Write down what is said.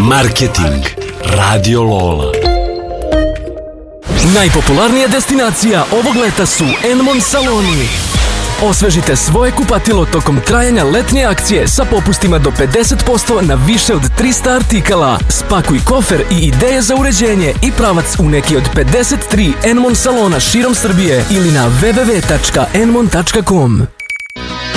Marketing Radio Lola. Najpopularnija destinacija ovog leta su Enmont saloni. Osvežite svoje kupatilo tokom trajanja letnje akcije sa popustima do 50% na više od 300 artikala. Spakuj kofer i ideje za uređenje i pravac u neki od 53 Enmont salona širom Srbije ili na www.enmont.com.